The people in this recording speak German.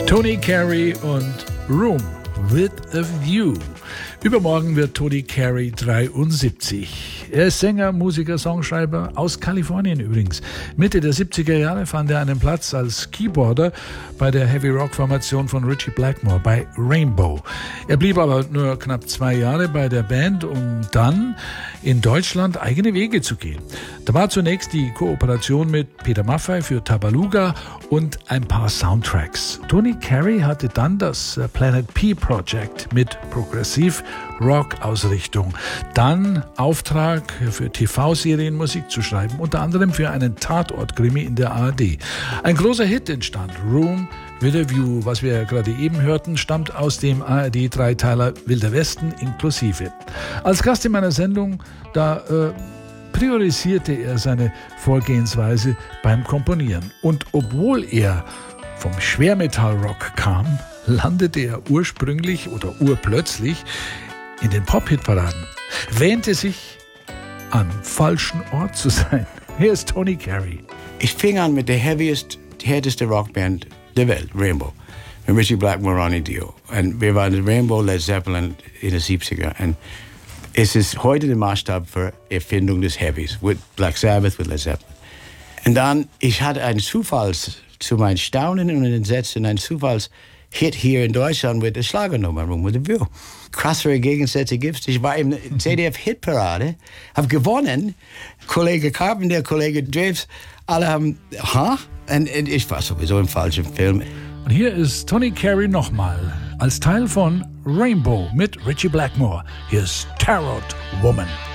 Tony Carey und Room with a View. Übermorgen wird Tony Carey 73. Er ist Sänger, Musiker, Songschreiber aus Kalifornien übrigens. Mitte der 70er Jahre fand er einen Platz als Keyboarder bei der Heavy-Rock-Formation von Ritchie Blackmore bei Rainbow. Er blieb aber nur knapp 2 Jahre bei der Band, um dann in Deutschland eigene Wege zu gehen. Da war zunächst die Kooperation mit Peter Maffay für Tabaluga und ein paar Soundtracks. Tony Carey hatte dann das Planet P Project mit Progressiv-Rock-Ausrichtung. Dann Auftrag für TV-Serien Musik zu schreiben, unter anderem für einen Tatort-Krimi in der ARD. Ein großer Hit entstand, Room with a View, was wir gerade eben hörten, stammt aus dem ARD-Dreiteiler Wilder Westen inklusive. Als Gast in meiner Sendung, priorisierte er seine Vorgehensweise beim Komponieren. Und obwohl er vom Schwermetallrock kam, landete er ursprünglich oder urplötzlich in den Pop-Hit-Paraden, wähnte sich am falschen Ort zu sein. Hier ist Tony Carey. Ich fing an mit der härteste Rockband der Welt, Rainbow, mit Ritchie Blackmore, Ronnie Dio. Und wir waren Rainbow, Led Zeppelin in den 70er. Und es ist heute der Maßstab für Erfindung des Heavies, mit Black Sabbath, mit Led Zeppelin. Und dann, ich hatte einen zu meinem Staunen und Entsetzen, einen Zufallshit hier in Deutschland mit der Schlagernummer, Room with a View. Krassere Gegensätze gibt's. Ich war im ZDF-Hitparade, habe gewonnen. Kollege Carpenter, Kollege Draves, alle haben, Und ich war sowieso im falschen Film. Und hier ist Tony Carey nochmal, als Teil von Rainbow mit Ritchie Blackmore. Hier ist Tarot Woman.